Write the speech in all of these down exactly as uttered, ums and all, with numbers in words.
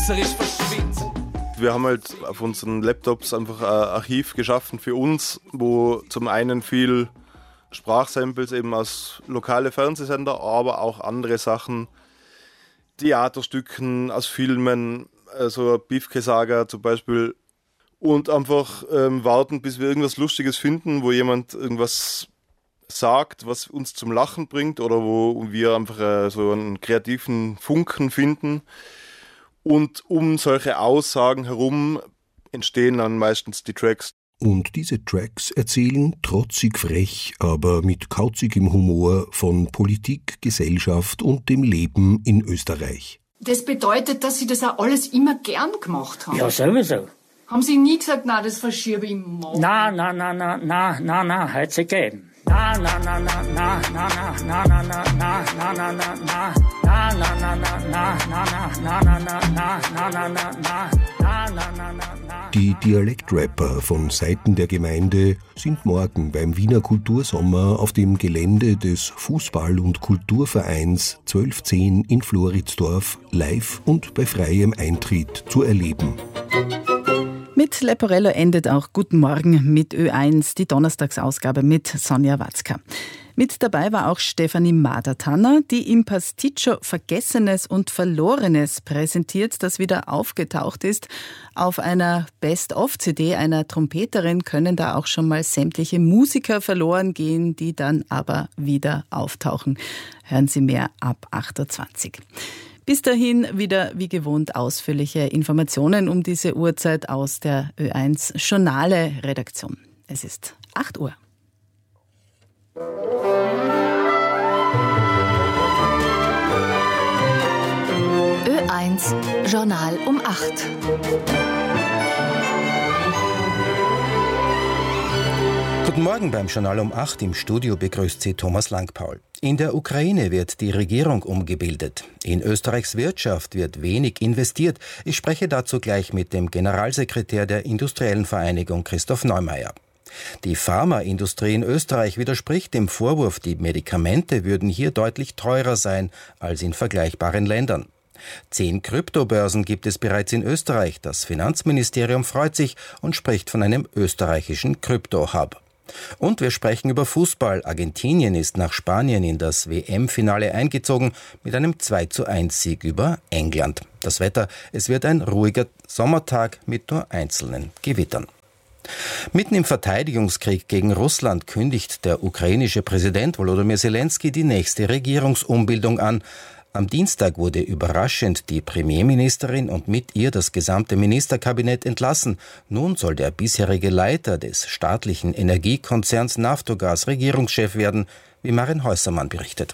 schweizerisch verschwindet. Wir haben halt auf unseren Laptops einfach ein Archiv geschaffen für uns, wo zum einen viel Sprachsamples eben aus lokalen Fernsehsender, aber auch andere Sachen, Theaterstücken aus Filmen, also Biefke-Saga zum Beispiel, und einfach ähm, warten, bis wir irgendwas Lustiges finden, wo jemand irgendwas sagt, was uns zum Lachen bringt oder wo wir einfach äh, so einen kreativen Funken finden. Und um solche Aussagen herum entstehen dann meistens die Tracks. Und diese Tracks erzählen trotzig frech, aber mit kauzigem Humor von Politik, Gesellschaft und dem Leben in Österreich. Das bedeutet, dass Sie das auch alles immer gern gemacht haben? Ja, sowieso. Haben Sie nie gesagt, nein, das verschiebe ich morgen? Nein, nein, nein, nein, nein, nein, nein, hat es gegeben. Nein, nein, nein, nein, nein, nein, nein, nein, nein, nein, nein, nein, nein, nein. Nein, nein, nein, nein, nein, nein, nein, nein, nein, nein, nein, nein, nein, nein, nein. Die Dialektrapper von Seiten der Gemeinde sind morgen beim Wiener Kultursommer auf dem Gelände des Fußball- und Kulturvereins zwölf zehn in Floridsdorf live und bei freiem Eintritt zu erleben. Mit Leporello endet auch Guten Morgen mit Ö eins, die Donnerstagsausgabe mit Sonja Watzka. Mit dabei war auch Stefanie Madertanner, die im Pasticcio Vergessenes und Verlorenes präsentiert, das wieder aufgetaucht ist. Auf einer Best-of-C D einer Trompeterin können da auch schon mal sämtliche Musiker verloren gehen, die dann aber wieder auftauchen. Hören Sie mehr ab acht Uhr zwanzig. Bis dahin wieder wie gewohnt ausführliche Informationen um diese Uhrzeit aus der Ö eins Journale-Redaktion. Es ist acht Uhr. Ö eins Journal um acht. Guten Morgen beim Journal um acht. Im Studio begrüßt Sie Thomas Langpaul. In der Ukraine wird die Regierung umgebildet. In Österreichs Wirtschaft wird wenig investiert. Ich spreche dazu gleich mit dem Generalsekretär der Industriellen Vereinigung, Christoph Neumeier. Die Pharmaindustrie in Österreich widerspricht dem Vorwurf, die Medikamente würden hier deutlich teurer sein als in vergleichbaren Ländern. Zehn Kryptobörsen gibt es bereits in Österreich. Das Finanzministerium freut sich und spricht von einem österreichischen Krypto-Hub. Und wir sprechen über Fußball. Argentinien ist nach Spanien in das W M-Finale eingezogen mit einem zwei zu eins Sieg über England. Das Wetter, es wird ein ruhiger Sommertag mit nur einzelnen Gewittern. Mitten im Verteidigungskrieg gegen Russland kündigt der ukrainische Präsident Volodymyr Zelensky die nächste Regierungsumbildung an. Am Dienstag wurde überraschend die Premierministerin und mit ihr das gesamte Ministerkabinett entlassen. Nun soll der bisherige Leiter des staatlichen Energiekonzerns Naftogaz Regierungschef werden, wie Maren Häusermann berichtet.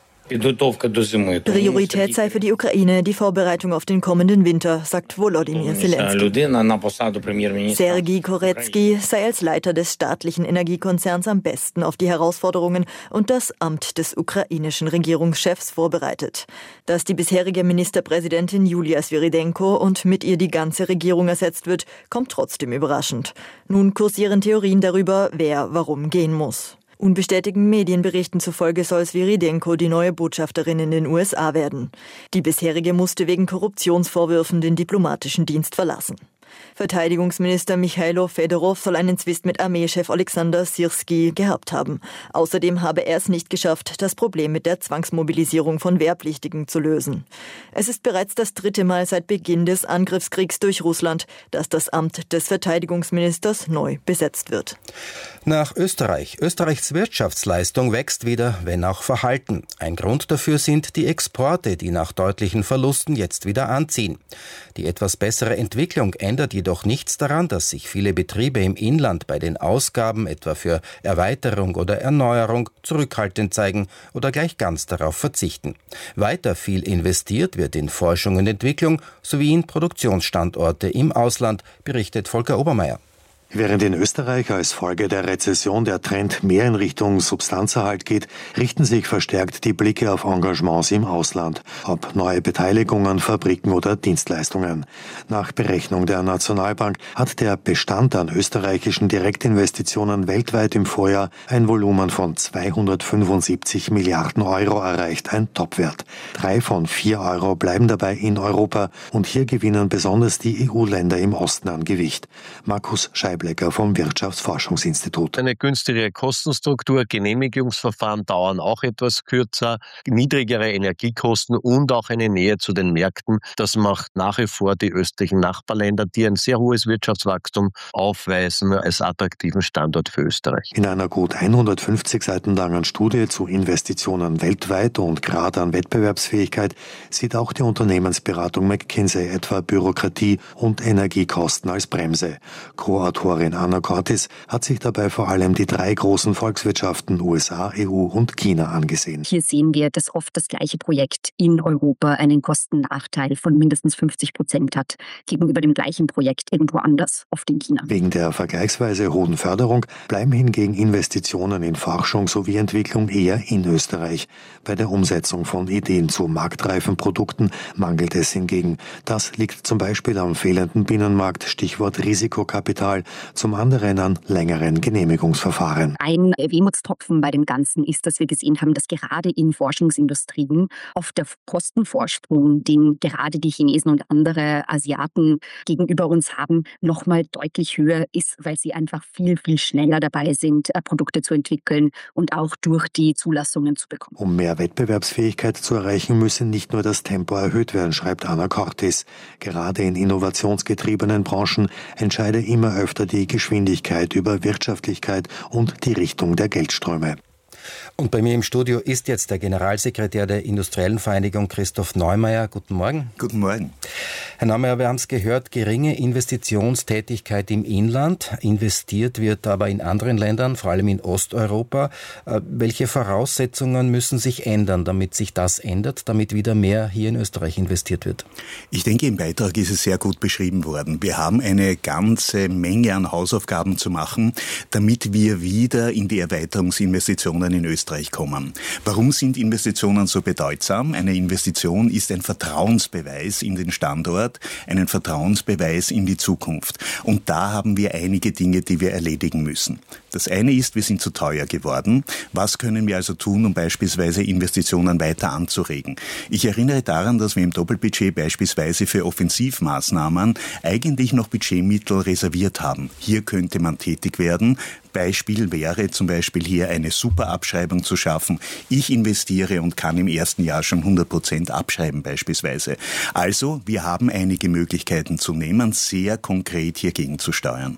Priorität sei für die Ukraine die Vorbereitung auf den kommenden Winter, sagt Volodymyr Zelensky. Sergei Koretski sei als Leiter des staatlichen Energiekonzerns am besten auf die Herausforderungen und das Amt des ukrainischen Regierungschefs vorbereitet. Dass die bisherige Ministerpräsidentin Julia Sviridенko und mit ihr die ganze Regierung ersetzt wird, kommt trotzdem überraschend. Nun kursieren Theorien darüber, wer warum gehen muss. Unbestätigten Medienberichten zufolge soll Sviridенko die neue Botschafterin in den U S A werden. Die bisherige musste wegen Korruptionsvorwürfen den diplomatischen Dienst verlassen. Verteidigungsminister Michailo Fedorov soll einen Zwist mit Armeechef Alexander Syrski gehabt haben. Außerdem habe er es nicht geschafft, das Problem mit der Zwangsmobilisierung von Wehrpflichtigen zu lösen. Es ist bereits das dritte Mal seit Beginn des Angriffskriegs durch Russland, dass das Amt des Verteidigungsministers neu besetzt wird. Nach Österreich. Österreichs Wirtschaftsleistung wächst wieder, wenn auch verhalten. Ein Grund dafür sind die Exporte, die nach deutlichen Verlusten jetzt wieder anziehen. Die etwas bessere Entwicklung ändert jedoch nichts daran, dass sich viele Betriebe im Inland bei den Ausgaben etwa für Erweiterung oder Erneuerung zurückhaltend zeigen oder gleich ganz darauf verzichten. Weiter viel investiert wird in Forschung und Entwicklung sowie in Produktionsstandorte im Ausland, berichtet Volker Obermeier. Während in Österreich als Folge der Rezession der Trend mehr in Richtung Substanzerhalt geht, richten sich verstärkt die Blicke auf Engagements im Ausland, ob neue Beteiligungen, Fabriken oder Dienstleistungen. Nach Berechnung der Nationalbank hat der Bestand an österreichischen Direktinvestitionen weltweit im Vorjahr ein Volumen von zweihundertfünfundsiebzig Milliarden Euro erreicht, ein Topwert. Drei von vier Euro bleiben dabei in Europa und hier gewinnen besonders die E U-Länder im Osten an Gewicht. Markus Scheiblecker vom Wirtschaftsforschungsinstitut. Eine günstigere Kostenstruktur, Genehmigungsverfahren dauern auch etwas kürzer, niedrigere Energiekosten und auch eine Nähe zu den Märkten. Das macht nach wie vor die östlichen Nachbarländer, die ein sehr hohes Wirtschaftswachstum aufweisen, als attraktiven Standort für Österreich. In einer gut hundertfünfzig Seiten langen Studie zu Investitionen weltweit und Grad an Wettbewerbsfähigkeit sieht auch die Unternehmensberatung McKinsey etwa Bürokratie und Energiekosten als Bremse. Co-Autorin Anna Cortis hat sich dabei vor allem die drei großen Volkswirtschaften U S A, E U und China angesehen. Hier sehen wir, dass oft das gleiche Projekt in Europa einen Kostennachteil von mindestens fünfzig Prozent hat, gegenüber dem gleichen Projekt irgendwo anders, oft in China. Wegen der vergleichsweise hohen Förderung bleiben hingegen Investitionen in Forschung sowie Entwicklung eher in Österreich. Bei der Umsetzung von Ideen zu marktreifen Produkten mangelt es hingegen. Das liegt zum Beispiel am fehlenden Binnenmarkt, Stichwort Risikokapital, zum anderen an längeren Genehmigungsverfahren. Ein Wermutstropfen bei dem Ganzen ist, dass wir gesehen haben, dass gerade in Forschungsindustrien oft der Kostenvorsprung, den gerade die Chinesen und andere Asiaten gegenüber uns haben, nochmal deutlich höher ist, weil sie einfach viel, viel schneller dabei sind, Produkte zu entwickeln und auch durch die Zulassungen zu bekommen. Um mehr Wettbewerbsfähigkeit zu erreichen, müsse nicht nur das Tempo erhöht werden, schreibt Anna Cortis. Gerade in innovationsgetriebenen Branchen entscheide immer öfter die Geschwindigkeit über Wirtschaftlichkeit und die Richtung der Geldströme. Und bei mir im Studio ist jetzt der Generalsekretär der Industriellen Vereinigung, Christoph Neumeier. Guten Morgen. Guten Morgen. Herr Neumeier, wir haben es gehört, geringe Investitionstätigkeit im Inland. Investiert wird aber in anderen Ländern, vor allem in Osteuropa. Welche Voraussetzungen müssen sich ändern, damit sich das ändert, damit wieder mehr hier in Österreich investiert wird? Ich denke, im Beitrag ist es sehr gut beschrieben worden. Wir haben eine ganze Menge an Hausaufgaben zu machen, damit wir wieder in die Erweiterungsinvestitionen in Österreich kommen. Warum sind Investitionen so bedeutsam? Eine Investition ist ein Vertrauensbeweis in den Standort, einen Vertrauensbeweis in die Zukunft. Und da haben wir einige Dinge, die wir erledigen müssen. Das eine ist, wir sind zu teuer geworden. Was können wir also tun, um beispielsweise Investitionen weiter anzuregen? Ich erinnere daran, dass wir im Doppelbudget beispielsweise für Offensivmaßnahmen eigentlich noch Budgetmittel reserviert haben. Hier könnte man tätig werden. Beispiel wäre zum Beispiel hier eine Superabschreibung zu schaffen. Ich investiere und kann im ersten Jahr schon hundert Prozent abschreiben beispielsweise. Also, wir haben einige Möglichkeiten zu nehmen, sehr konkret hier gegenzusteuern.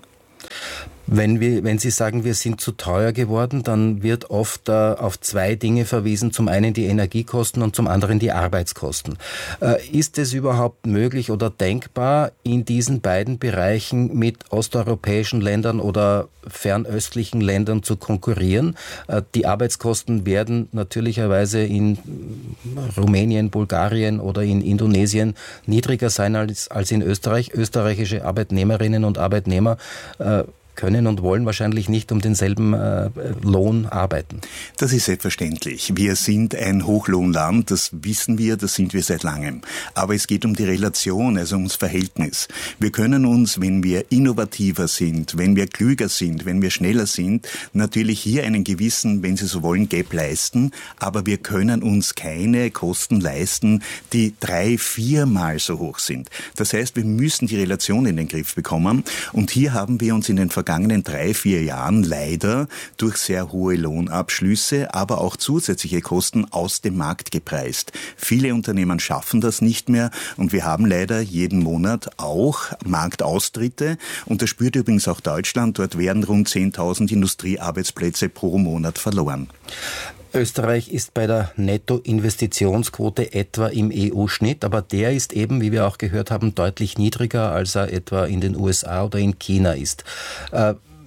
Wenn wir, wenn Sie sagen, wir sind zu teuer geworden, dann wird oft äh, auf zwei Dinge verwiesen. Zum einen die Energiekosten und zum anderen die Arbeitskosten. Äh, ist es überhaupt möglich oder denkbar, in diesen beiden Bereichen mit osteuropäischen Ländern oder fernöstlichen Ländern zu konkurrieren? Äh, die Arbeitskosten werden natürlicherweise in Rumänien, Bulgarien oder in Indonesien niedriger sein als, als in Österreich. Österreichische Arbeitnehmerinnen und Arbeitnehmer äh, können und wollen wahrscheinlich nicht um denselben äh, Lohn arbeiten. Das ist selbstverständlich. Wir sind ein Hochlohnland, das wissen wir, das sind wir seit langem. Aber es geht um die Relation, also ums Verhältnis. Wir können uns, wenn wir innovativer sind, wenn wir klüger sind, wenn wir schneller sind, natürlich hier einen gewissen, wenn Sie so wollen, Gap leisten, aber wir können uns keine Kosten leisten, die drei, viermal so hoch sind. Das heißt, wir müssen die Relation in den Griff bekommen und hier haben wir uns in den vergangenen drei, vier Jahren leider durch sehr hohe Lohnabschlüsse, aber auch zusätzliche Kosten aus dem Markt gepreist. Viele Unternehmen schaffen das nicht mehr und wir haben leider jeden Monat auch Marktaustritte und das spürt übrigens auch Deutschland. Dort werden rund zehntausend Industriearbeitsplätze pro Monat verloren. Österreich ist bei der Nettoinvestitionsquote etwa im E U-Schnitt, aber der ist eben, wie wir auch gehört haben, deutlich niedriger, als er etwa in den U S A oder in China ist. Äh,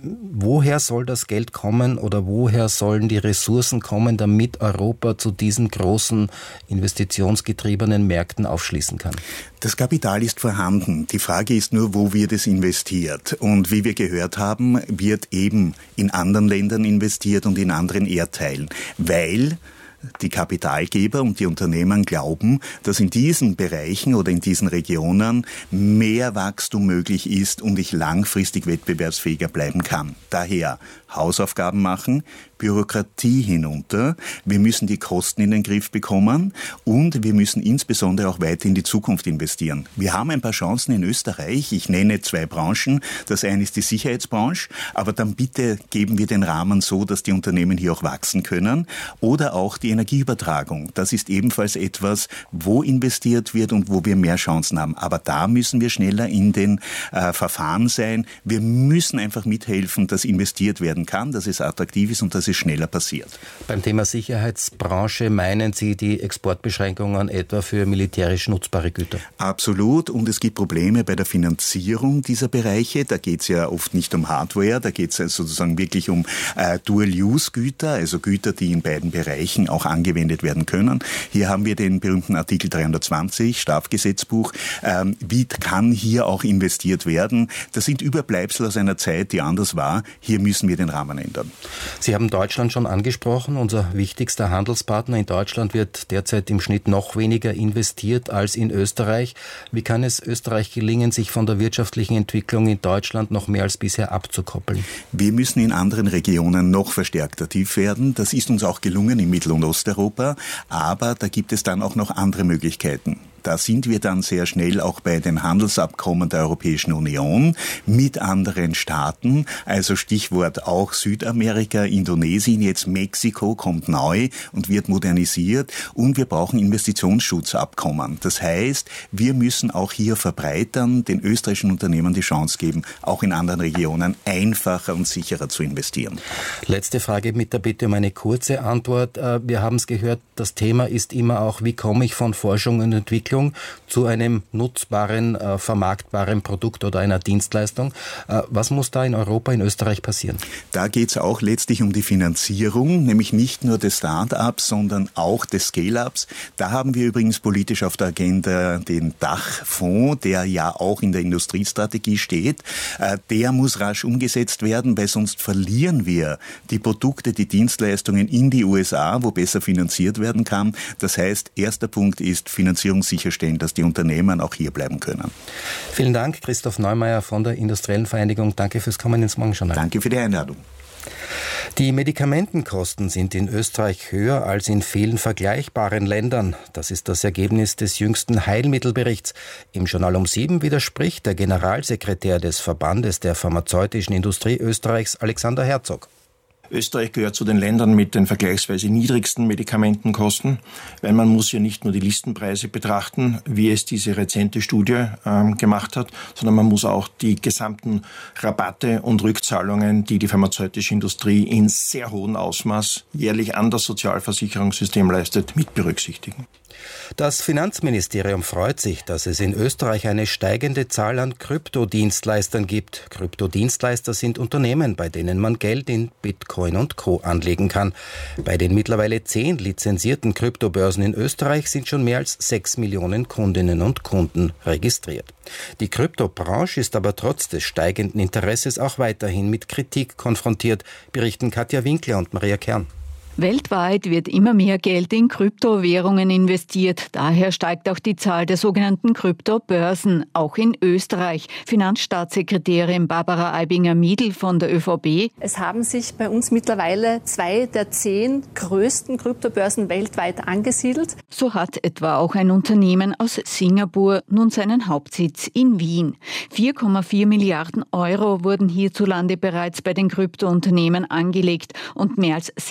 woher soll das Geld kommen oder woher sollen die Ressourcen kommen, damit Europa zu diesen großen investitionsgetriebenen Märkten aufschließen kann? Das Kapital ist vorhanden. Die Frage ist nur, wo wird es investiert? Und wie wir gehört haben, wird eben in anderen Ländern investiert und in anderen Erdteilen, weil die Kapitalgeber und die Unternehmen glauben, dass in diesen Bereichen oder in diesen Regionen mehr Wachstum möglich ist und ich langfristig wettbewerbsfähiger bleiben kann. Daher Hausaufgaben machen, Bürokratie hinunter. Wir müssen die Kosten in den Griff bekommen und wir müssen insbesondere auch weiter in die Zukunft investieren. Wir haben ein paar Chancen in Österreich. Ich nenne zwei Branchen. Das eine ist die Sicherheitsbranche, aber dann bitte geben wir den Rahmen so, dass die Unternehmen hier auch wachsen können. Oder auch die Energieübertragung. Das ist ebenfalls etwas, wo investiert wird und wo wir mehr Chancen haben. Aber da müssen wir schneller in den äh, Verfahren sein. Wir müssen einfach mithelfen, dass investiert werden kann, dass es attraktiv ist und dass es schneller passiert. Beim Thema Sicherheitsbranche meinen Sie die Exportbeschränkungen etwa für militärisch nutzbare Güter? Absolut. Und es gibt Probleme bei der Finanzierung dieser Bereiche. Da geht es ja oft nicht um Hardware, da geht es sozusagen wirklich um äh, Dual-Use-Güter, also Güter, die in beiden Bereichen auch angewendet werden können. Hier haben wir den berühmten Artikel dreihundertzwanzig, Strafgesetzbuch. Ähm, wie kann hier auch investiert werden? Das sind Überbleibsel aus einer Zeit, die anders war. Hier müssen wir den Rahmen ändern. Sie haben Deutschland schon angesprochen, unser wichtigster Handelspartner. In Deutschland wird derzeit im Schnitt noch weniger investiert als in Österreich. Wie kann es Österreich gelingen, sich von der wirtschaftlichen Entwicklung in Deutschland noch mehr als bisher abzukoppeln? Wir müssen in anderen Regionen noch verstärkt aktiv werden. Das ist uns auch gelungen in Mittel- und Osteuropa. Aber da gibt es dann auch noch andere Möglichkeiten. Da sind wir dann sehr schnell auch bei den Handelsabkommen der Europäischen Union mit anderen Staaten. Also Stichwort auch Südamerika, Indonesien, jetzt Mexiko kommt neu und wird modernisiert. Und wir brauchen Investitionsschutzabkommen. Das heißt, wir müssen auch hier verbreitern, den österreichischen Unternehmen die Chance geben, auch in anderen Regionen einfacher und sicherer zu investieren. Letzte Frage mit der Bitte um eine kurze Antwort. Wir haben es gehört, das Thema ist immer auch, wie komme ich von Forschung und Entwicklung zu einem nutzbaren, äh, vermarktbaren Produkt oder einer Dienstleistung. Äh, was muss da in Europa, in Österreich passieren? Da geht es auch letztlich um die Finanzierung, nämlich nicht nur des Start-ups, sondern auch des Scale-ups. Da haben wir übrigens politisch auf der Agenda den Dachfonds, der ja auch in der Industriestrategie steht. Äh, der muss rasch umgesetzt werden, weil sonst verlieren wir die Produkte, die Dienstleistungen in die U S A, wo besser finanziert werden kann. Das heißt, erster Punkt ist Finanzierung sicherstellen, dass die Unternehmen auch hier bleiben können. Vielen Dank, Christoph Neumeier von der Industriellen Vereinigung. Danke fürs Kommen ins Morgenjournal. Danke für die Einladung. Die Medikamentenkosten sind in Österreich höher als in vielen vergleichbaren Ländern. Das ist das Ergebnis des jüngsten Heilmittelberichts. Im Journal um sieben widerspricht der Generalsekretär des Verbandes der pharmazeutischen Industrie Österreichs, Alexander Herzog. Österreich gehört zu den Ländern mit den vergleichsweise niedrigsten Medikamentenkosten, weil man muss ja nicht nur die Listenpreise betrachten, wie es diese rezente Studie ähm, gemacht hat, sondern man muss auch die gesamten Rabatte und Rückzahlungen, die die pharmazeutische Industrie in sehr hohem Ausmaß jährlich an das Sozialversicherungssystem leistet, mit berücksichtigen. Das Finanzministerium freut sich, dass es in Österreich eine steigende Zahl an Kryptodienstleistern gibt. Kryptodienstleister sind Unternehmen, bei denen man Geld in Bitcoin und Co. anlegen kann. Bei den mittlerweile zehn lizenzierten Kryptobörsen in Österreich sind schon mehr als sechs Millionen Kundinnen und Kunden registriert. Die Kryptobranche ist aber trotz des steigenden Interesses auch weiterhin mit Kritik konfrontiert, berichten Katja Winkler und Maria Kern. Weltweit wird immer mehr Geld in Kryptowährungen investiert. Daher steigt auch die Zahl der sogenannten Kryptobörsen, auch in Österreich. Finanzstaatssekretärin Barbara Aibinger-Miedl von der Ö V B. Es haben sich bei uns mittlerweile zwei der zehn größten Kryptobörsen weltweit angesiedelt. So hat etwa auch ein Unternehmen aus Singapur nun seinen Hauptsitz in Wien. vier Komma vier Milliarden Euro wurden hierzulande bereits bei den Kryptounternehmen angelegt und mehr als sechs Millionen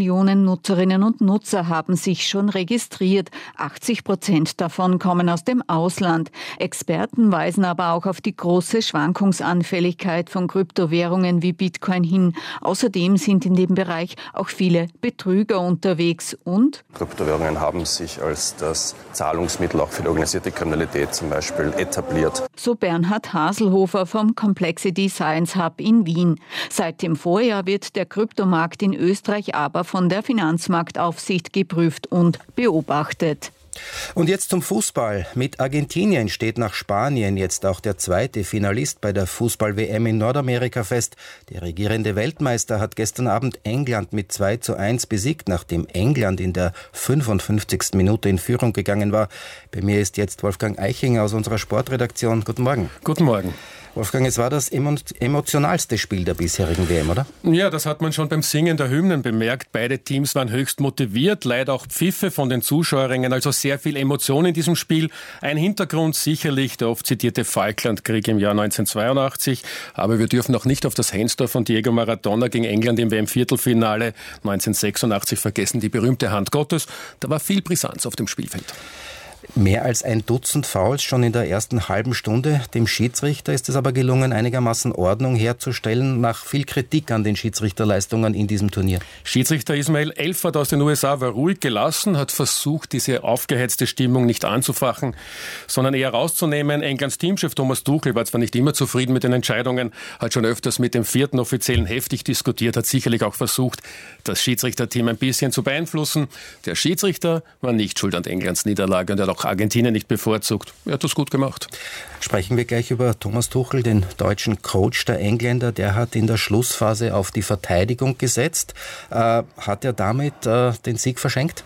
Millionen Nutzerinnen und Nutzer haben sich schon registriert. achtzig Prozent davon kommen aus dem Ausland. Experten weisen aber auch auf die große Schwankungsanfälligkeit von Kryptowährungen wie Bitcoin hin. Außerdem sind in dem Bereich auch viele Betrüger unterwegs und Kryptowährungen haben sich als das Zahlungsmittel auch für die organisierte Kriminalität zum Beispiel etabliert. So Bernhard Haselhofer vom Complexity Science Hub in Wien. Seit dem Vorjahr wird der Kryptomarkt in Österreich aber von der Finanzmarktaufsicht geprüft und beobachtet. Und jetzt zum Fußball. Mit Argentinien steht nach Spanien jetzt auch der zweite Finalist bei der Fußball-W M in Nordamerika fest. Der regierende Weltmeister hat gestern Abend England mit zwei zu eins besiegt, nachdem England in der fünfundfünfzigsten Minute in Führung gegangen war. Bei mir ist jetzt Wolfgang Eichinger aus unserer Sportredaktion. Guten Morgen. Guten Morgen. Wolfgang, es war das emotionalste Spiel der bisherigen W M, oder? Ja, das hat man schon beim Singen der Hymnen bemerkt. Beide Teams waren höchst motiviert, leider auch Pfiffe von den Zuschauerinnen, also sehr viel Emotion in diesem Spiel. Ein Hintergrund sicherlich der oft zitierte Falklandkrieg im Jahr neunzehnhundertzweiundachtzig. Aber wir dürfen auch nicht auf das Handstor von Diego Maradona gegen England im W M-Viertelfinale neunzehnhundertsechsundachtzig vergessen, die berühmte Hand Gottes. Da war viel Brisanz auf dem Spielfeld. Mehr als ein Dutzend Fouls schon in der ersten halben Stunde. Dem Schiedsrichter ist es aber gelungen, einigermaßen Ordnung herzustellen, nach viel Kritik an den Schiedsrichterleistungen in diesem Turnier. Schiedsrichter Ismail Elfert aus den U S A war ruhig gelassen, hat versucht, diese aufgeheizte Stimmung nicht anzufachen, sondern eher rauszunehmen. Englands Teamchef Thomas Tuchel war zwar nicht immer zufrieden mit den Entscheidungen, hat schon öfters mit dem vierten Offiziellen heftig diskutiert, hat sicherlich auch versucht, das Schiedsrichterteam ein bisschen zu beeinflussen. Der Schiedsrichter war nicht schuld an Englands Niederlage und er hat auch Argentinien nicht bevorzugt. Er hat das gut gemacht. Sprechen wir gleich über Thomas Tuchel, den deutschen Coach der Engländer. Der hat in der Schlussphase auf die Verteidigung gesetzt. Äh, hat er damit äh, den Sieg verschenkt?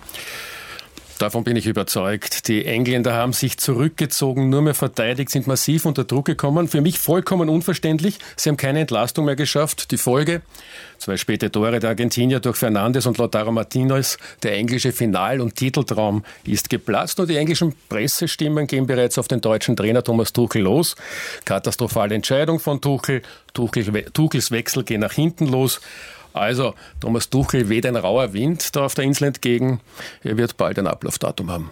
Davon bin ich überzeugt. Die Engländer haben sich zurückgezogen, nur mehr verteidigt, sind massiv unter Druck gekommen. Für mich vollkommen unverständlich. Sie haben keine Entlastung mehr geschafft. Die Folge? Zwei späte Tore der Argentinier durch Fernandes und Lautaro Martinez. Der englische Final- und Titeltraum ist geplatzt und die englischen Pressestimmen gehen bereits auf den deutschen Trainer Thomas Tuchel los. Katastrophale Entscheidung von Tuchel. Tuchel Tuchels Wechsel gehen nach hinten los. Also, Thomas Tuchel weht ein rauer Wind da auf der Insel entgegen. Er wird bald ein Ablaufdatum haben.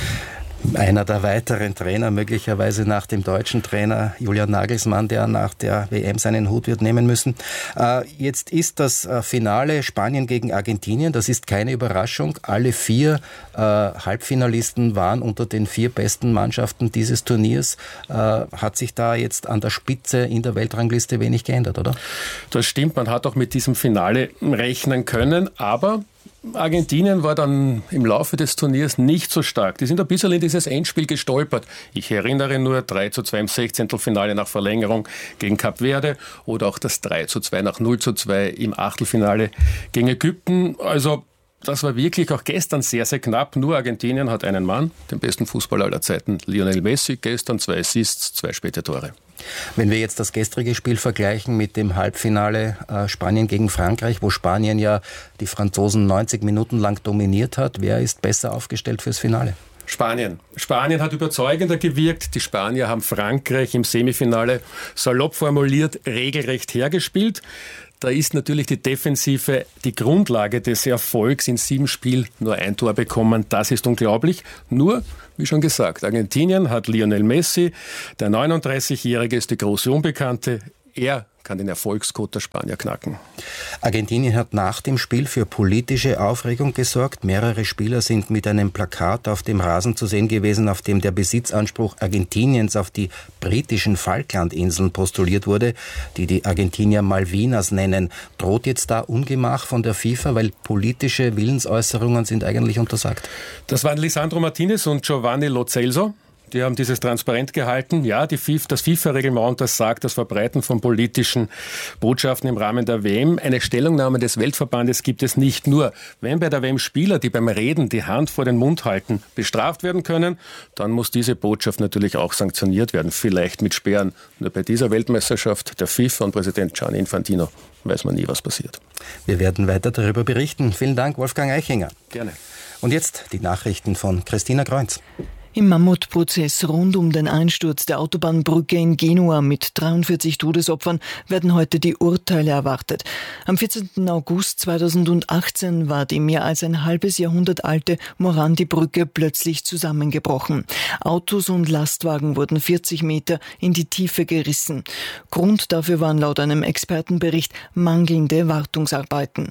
Einer der weiteren Trainer, möglicherweise nach dem deutschen Trainer Julian Nagelsmann, der nach der W M seinen Hut wird nehmen müssen. Äh, jetzt ist das äh, Finale Spanien gegen Argentinien. Das ist keine Überraschung. Alle vier äh, Halbfinalisten waren unter den vier besten Mannschaften dieses Turniers. Äh, hat sich da jetzt an der Spitze in der Weltrangliste wenig geändert, oder? Das stimmt. Man hat auch mit diesem Finale rechnen können, aber Argentinien war dann im Laufe des Turniers nicht so stark. Die sind ein bisschen in dieses Endspiel gestolpert. Ich erinnere nur drei zu zwei im Sechzehntelfinale nach Verlängerung gegen Kap Verde oder auch das drei zu zwei nach null zu zwei im Achtelfinale gegen Ägypten. Also das war wirklich auch gestern sehr, sehr knapp. Nur Argentinien hat einen Mann, den besten Fußballer aller Zeiten, Lionel Messi. Gestern zwei Assists, zwei späte Tore. Wenn wir jetzt das gestrige Spiel vergleichen mit dem Halbfinale äh, Spanien gegen Frankreich, wo Spanien ja die Franzosen neunzig Minuten lang dominiert hat, wer ist besser aufgestellt fürs Finale? Spanien. Spanien hat überzeugender gewirkt. Die Spanier haben Frankreich im Semifinale salopp formuliert regelrecht hergespielt. Da ist natürlich die Defensive die Grundlage des Erfolgs. In sieben Spielen nur ein Tor bekommen. Das ist unglaublich. Nur, wie schon gesagt, Argentinien hat Lionel Messi. Der neununddreißigjährige ist die große Unbekannte. Er kann den Erfolgscode der Spanier knacken. Argentinien hat nach dem Spiel für politische Aufregung gesorgt. Mehrere Spieler sind mit einem Plakat auf dem Rasen zu sehen gewesen, auf dem der Besitzanspruch Argentiniens auf die britischen Falklandinseln postuliert wurde, die die Argentinier Malvinas nennen. Droht jetzt da Ungemach von der FIFA, weil politische Willensäußerungen sind eigentlich untersagt? Das waren Lisandro Martinez und Giovanni Lo Celso. Die haben dieses transparent gehalten. Ja, die FIFA, das FIFA-Reglement untersagt das Verbreiten von politischen Botschaften im Rahmen der W M. Eine Stellungnahme des Weltverbandes gibt es nicht. Nur, wenn bei der W M Spieler, die beim Reden die Hand vor den Mund halten, bestraft werden können, dann muss diese Botschaft natürlich auch sanktioniert werden. Vielleicht mit Sperren. Nur bei dieser Weltmeisterschaft der FIFA und Präsident Gianni Infantino weiß man nie, was passiert. Wir werden weiter darüber berichten. Vielen Dank, Wolfgang Eichinger. Gerne. Und jetzt die Nachrichten von Christina Kreuz. Im Mammutprozess rund um den Einsturz der Autobahnbrücke in Genua mit dreiundvierzig Todesopfern werden heute die Urteile erwartet. Am vierzehnten August zweitausendachtzehn war die mehr als ein halbes Jahrhundert alte Morandi-Brücke plötzlich zusammengebrochen. Autos und Lastwagen wurden vierzig Meter in die Tiefe gerissen. Grund dafür waren laut einem Expertenbericht mangelnde Wartungsarbeiten.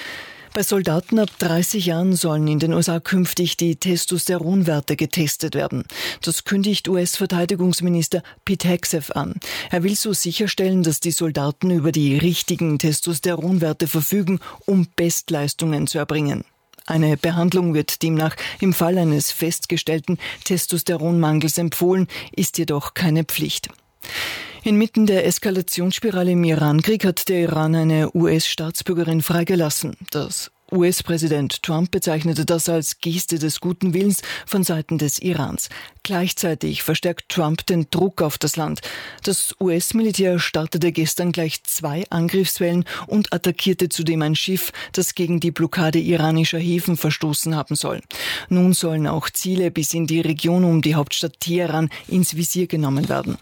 Bei Soldaten ab dreißig Jahren sollen in den U S A künftig die Testosteronwerte getestet werden. Das kündigt U S-Verteidigungsminister Pete Hegseth an. Er will so sicherstellen, dass die Soldaten über die richtigen Testosteronwerte verfügen, um Bestleistungen zu erbringen. Eine Behandlung wird demnach im Fall eines festgestellten Testosteronmangels empfohlen, ist jedoch keine Pflicht. Inmitten der Eskalationsspirale im Irankrieg hat der Iran eine U S-Staatsbürgerin freigelassen. Das U S-Präsident Trump bezeichnete das als Geste des guten Willens von Seiten des Irans. Gleichzeitig verstärkt Trump den Druck auf das Land. Das U S-Militär startete gestern gleich zwei Angriffswellen und attackierte zudem ein Schiff, das gegen die Blockade iranischer Häfen verstoßen haben soll. Nun sollen auch Ziele bis in die Region um die Hauptstadt Teheran ins Visier genommen werden.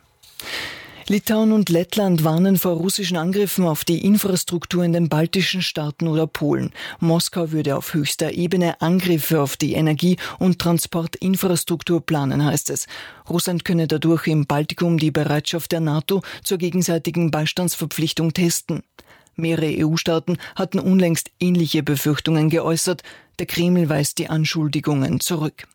Litauen und Lettland warnen vor russischen Angriffen auf die Infrastruktur in den baltischen Staaten oder Polen. Moskau würde auf höchster Ebene Angriffe auf die Energie- und Transportinfrastruktur planen, heißt es. Russland könne dadurch im Baltikum die Bereitschaft der NATO zur gegenseitigen Beistandsverpflichtung testen. Mehrere E U-Staaten hatten unlängst ähnliche Befürchtungen geäußert. Der Kreml weist die Anschuldigungen zurück.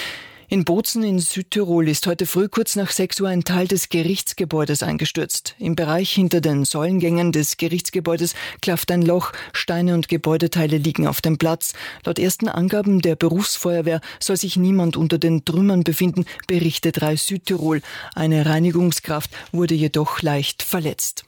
In Bozen in Südtirol ist heute früh kurz nach sechs Uhr ein Teil des Gerichtsgebäudes eingestürzt. Im Bereich hinter den Säulengängen des Gerichtsgebäudes klafft ein Loch, Steine und Gebäudeteile liegen auf dem Platz. Laut ersten Angaben der Berufsfeuerwehr soll sich niemand unter den Trümmern befinden, berichtet Rai Südtirol. Eine Reinigungskraft wurde jedoch leicht verletzt.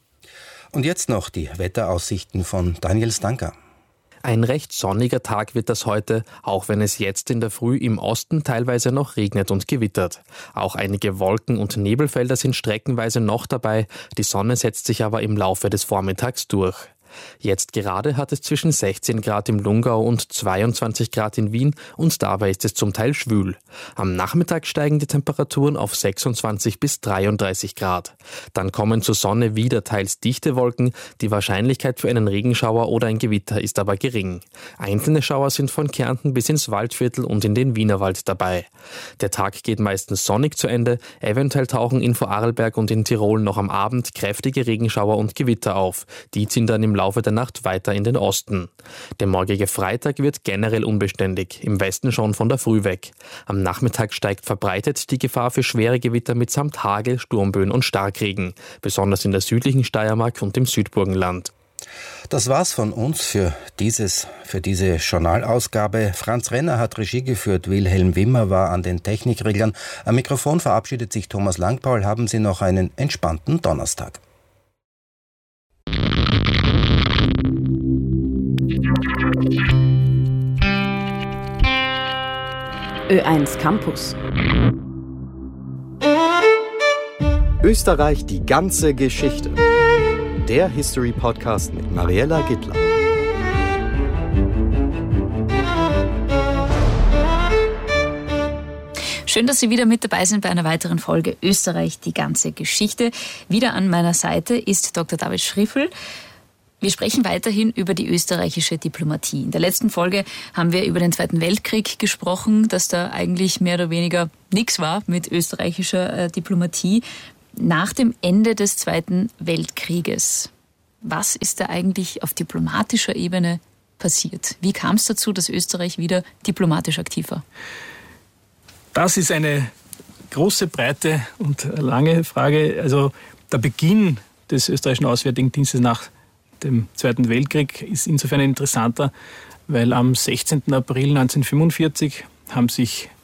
Und jetzt noch die Wetteraussichten von Daniel Stanka. Ein recht sonniger Tag wird das heute, auch wenn es jetzt in der Früh im Osten teilweise noch regnet und gewittert. Auch einige Wolken- und Nebelfelder sind streckenweise noch dabei, die Sonne setzt sich aber im Laufe des Vormittags durch. Jetzt gerade hat es zwischen sechzehn Grad im Lungau und zweiundzwanzig Grad in Wien und dabei ist es zum Teil schwül. Am Nachmittag steigen die Temperaturen auf sechsundzwanzig bis dreiunddreißig Grad. Dann kommen zur Sonne wieder teils dichte Wolken. Die Wahrscheinlichkeit für einen Regenschauer oder ein Gewitter ist aber gering. Einzelne Schauer sind von Kärnten bis ins Waldviertel und in den Wienerwald dabei. Der Tag geht meistens sonnig zu Ende. Eventuell tauchen in Vorarlberg und in Tirol noch am Abend kräftige Regenschauer und Gewitter auf. Die ziehen dann im Laufe der Nacht weiter in den Osten. Der morgige Freitag wird generell unbeständig, im Westen schon von der Früh weg. Am Nachmittag steigt verbreitet die Gefahr für schwere Gewitter mitsamt Hagel, Sturmböen und Starkregen, besonders in der südlichen Steiermark und im Südburgenland. Das war's von uns für dieses, für diese Journalausgabe. Franz Renner hat Regie geführt, Wilhelm Wimmer war an den Technikreglern. Am Mikrofon verabschiedet sich Thomas Langpaul. Haben Sie noch einen entspannten Donnerstag. Ö eins Campus. Österreich, die ganze Geschichte. Der History-Podcast mit Mariella Gittler. Schön, dass Sie wieder mit dabei sind bei einer weiteren Folge Österreich, die ganze Geschichte. Wieder an meiner Seite ist Doktor David Schriffel. Wir sprechen weiterhin über die österreichische Diplomatie. In der letzten Folge haben wir über den Zweiten Weltkrieg gesprochen, dass da eigentlich mehr oder weniger nichts war mit österreichischer äh, Diplomatie. Nach dem Ende des Zweiten Weltkrieges, was ist da eigentlich auf diplomatischer Ebene passiert? Wie kam es dazu, dass Österreich wieder diplomatisch aktiv war? Das ist eine große, breite und lange Frage. Also der Beginn des österreichischen Auswärtigen Dienstes nach dem Zweiten Weltkrieg ist insofern interessanter, weil am sechzehnten April neunzehnhundertfünfundvierzig haben sich